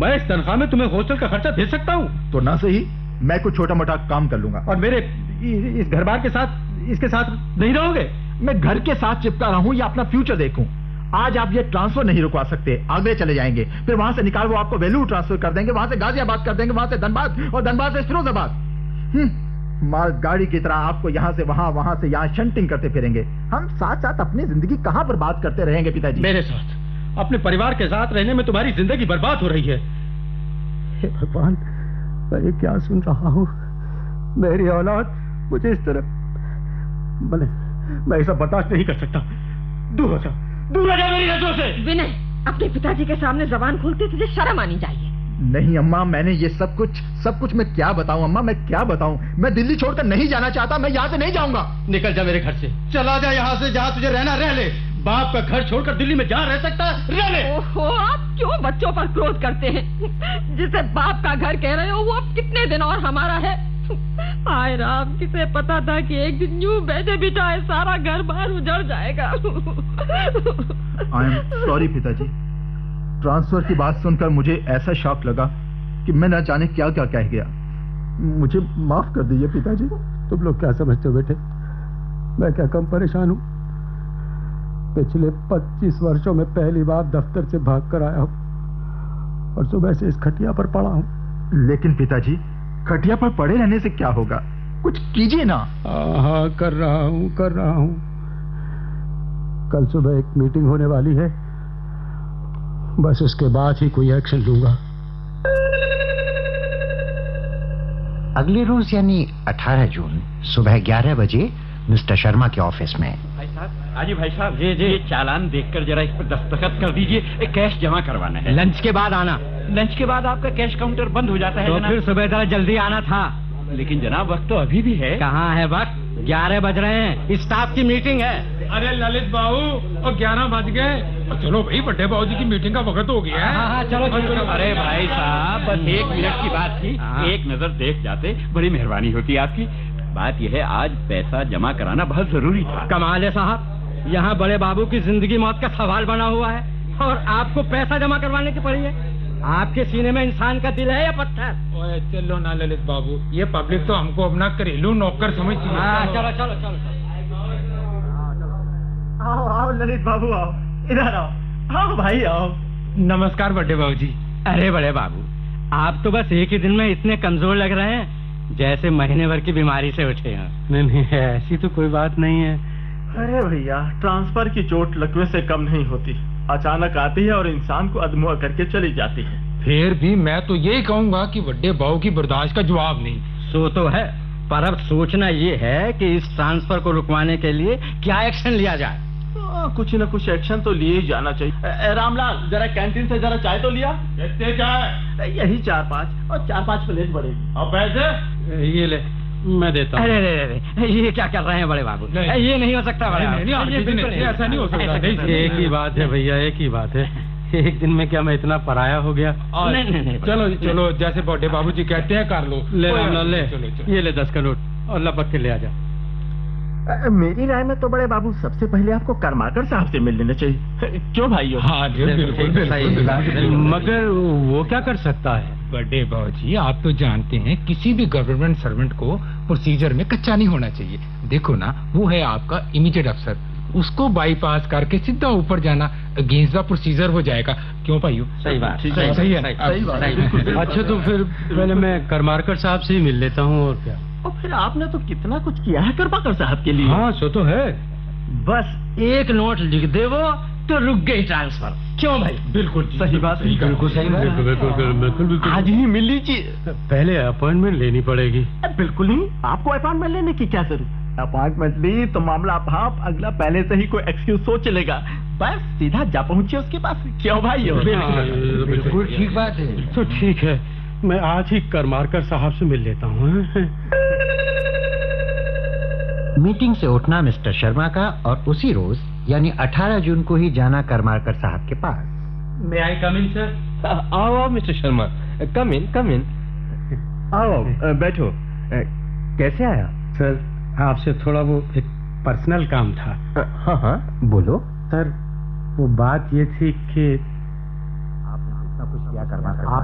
मैं इस तनख्वाह में तुम्हें हॉस्टल का खर्चा दे सकता हूँ। तो ना सही, मैं कुछ छोटा मोटा काम कर लूंगा। और मेरे इस घर बार के साथ, इसके साथ नहीं रहोगे? मैं घर के साथ चिपका रहा हूँ या अपना फ्यूचर देखूं? आज आप ये ट्रांसफर नहीं रुकवा सकते, आगरे चले जाएंगे, फिर वहां से निकाल वो आपको वेलूर ट्रांसफर कर देंगे, वहां से गाजियाबाद कर देंगे, वहां से धनबाद और धनबाद से फिरोजाबाद। माल गाड़ी की तरह आपको यहां से वहां, वहां से यहां शंटिंग करते फिरेंगे। हम साथ साथ अपनी जिंदगी कहां बर्बाद करते रहेंगे पिताजी? मेरे साथ, अपने परिवार के साथ रहने में तुम्हारी जिंदगी बर्बाद हो रही है। हे भगवान, मैं क्या सुन रहा हूँ? मेरी औलाद मुझे इस तरह, मैं ऐसा बर्दाश्त नहीं कर सकता। दूर हो जा, दूर हो जा मेरी नजरों से। विनय, अपने पिताजी के सामने जबान खोलते तुझे शर्म आनी चाहिए। नहीं अम्मा, मैंने ये सब कुछ मैं क्या बताऊं अम्मा, मैं क्या बताऊं? मैं दिल्ली छोड़कर नहीं जाना चाहता, मैं यहाँ से नहीं जाऊंगा। निकल जा मेरे घर से, चला जा यहाँ से, जहाँ तुझे रहना रह ले। बाप का घर छोड़कर दिल्ली में जहाँ रह सकता है रह ले। ओहो, आप क्यों बच्चों पर क्रोध करते हैं? जिसे बाप का घर कह रहे हो वो अब कितने दिन और हमारा है? हाय राम, किसे पता था कि एक दिन यूं बैठे बिठाए सारा घर बार उजड़ जाएगा। आई एम सॉरी पिताजी, ट्रांसफर की बात सुनकर मुझे ऐसा शॉक लगा कि मैं न जाने क्या क्या कह गया। मुझे माफ कर दीजिए पिताजी। तुम लोग क्या समझते हो बेटे, मैं क्या कम परेशान हूँ? पिछले 25 वर्षों में पहली बार दफ्तर से भाग कर आया हूँ और सुबह से इस खटिया पर पड़ा हूँ। लेकिन पिताजी, खटिया पर पड़े रहने से क्या होगा? कुछ कीजिए ना। हाँ, कर रहा हूँ। कल सुबह एक मीटिंग होने वाली है, बस उसके बाद ही कोई एक्शन लूंगा। अगले रोज यानी 18 जून सुबह 11 बजे मिस्टर शर्मा के ऑफिस में। भाई साहब, आजी भाई साहब, ये चालान देखकर जरा इस पर दस्तखत कर दीजिए, कैश जमा करवाना है। लंच के बाद आना। लंच के बाद आपका कैश काउंटर बंद हो जाता है तो जनाब। फिर सुबह जरा जल्दी आना था। लेकिन जनाब, वक्त तो अभी भी है। कहाँ है वक्त? 11 बज रहे हैं, स्टाफ की मीटिंग है। अरे ललित बाबू, और 11 बज गए। चलो भाई, बड़े बाबू जी की मीटिंग का वक्त हो गया है। हाँ, चलो। अरे भाई साहब, बस 1 मिनट की बात थी, एक नजर देख जाते, बड़ी मेहरबानी होती आपकी। बात यह है, आज पैसा जमा कराना बहुत जरूरी था। कमाल है साहब, यहाँ बड़े बाबू की जिंदगी मौत का सवाल बना हुआ है और आपको पैसा जमा करवाने की पड़ी है। आपके सीने में इंसान का दिल है या पत्थर? ओए चलो ना ललित बाबू, ये पब्लिक तो हमको अपना घरेलू नौकर समझती है। चलो। आओ ललित बाबू, आओ इधर आओ भाई आओ। नमस्कार बड़े बाबू जी। अरे बड़े बाबू, आप तो बस एक ही दिन में इतने कमजोर लग रहे हैं जैसे महीने भर की बीमारी से उठे हैं। नहीं, ऐसी तो कोई बात नहीं है। अरे भैया, ट्रांसफर की चोट लकवे से कम नहीं होती, अचानक आती है और इंसान को अधमुआ करके चली जाती है। फिर भी मैं तो यही कहूँगा कि बड़े बाबू की बर्दाश्त का जवाब नहीं। सो तो है, पर अब सोचना ये है कि इस ट्रांसफर को रुकवाने के लिए क्या एक्शन लिया जाए। कुछ न कुछ एक्शन तो लिए ही जाना चाहिए। रामलाल, जरा कैंटीन से जरा चाय तो लिया। कितने चाय? यही 4-5 और 4-5 प्लेट बढ़ेगी। और पैसे? ये ले, मैं देता हूँ। अरे, ये क्या कर रहे हैं बड़े बाबू? ये नहीं हो सकता बड़े बाबू। ऐसा नहीं हो सकता। एक ही बात है भैया, एक ही बात है। एक दिन में क्या मैं इतना पराया हो गया? नहीं। चलो, जैसे बड़े बाबू जी कहते हैं कर लो। ले, ये ले 10 का नोट और लपक के ले आ जा। मेरी राय में तो बड़े बाबू सबसे पहले आपको करमाकर साहब से मिल लेना चाहिए। क्यों भाइयों? हाँ बिल्कुल। मगर वो क्या कर सकता है? बड़े बाबू जी, आप तो जानते हैं किसी भी गवर्नमेंट सर्वेंट को प्रोसीजर में कच्चा नहीं होना चाहिए। देखो ना, वो है आपका इमीडिएट अफसर, उसको बाईपास करके सीधा ऊपर जाना अगेंस्ट द प्रोसीजर हो जाएगा। क्यों भाइयों? सही बात। सही है। अच्छा, तो फिर पहले मैं करमाकर साहब से ही मिल लेता हूँ। और क्या? और फिर आपने तो कितना कुछ किया है करमाकर साहब के लिए। हाँ, सो तो है। बस एक नोट लिख दे वो तो रुक गई ट्रांसफर। क्यों भाई? बिल्कुल सही बात। बिल्कुल सही बात। बिल्कुल। आज ही मिल लीजिए। पहले अपॉइंटमेंट लेनी पड़ेगी। बिल्कुल नहीं, आपको अपॉइंटमेंट लेने की क्या जरूरत? अपॉइंटमेंट ली तो मामला भाप अगला पहले से ही कोई एक्सक्यूज सोच लेगा, बस सीधा जा पहुंचे उसके पास। क्यों भाई? बिल्कुल ठीक बात है। तो ठीक है, मैं आज ही करमाकर साहब से मिल लेता हूँ। मीटिंग से उठना मिस्टर शर्मा का और उसी रोज यानी 18 जून को ही जाना करमाकर साहब के पास। मे आई कम इन सर? आओ मिस्टर शर्मा, कम इन। आओ, बैठो। कैसे आया? सर, आपसे थोड़ा वो एक पर्सनल काम था। हाँ, बोलो। सर, वो बात ये थी कि आपने कुछ क्या करमाकर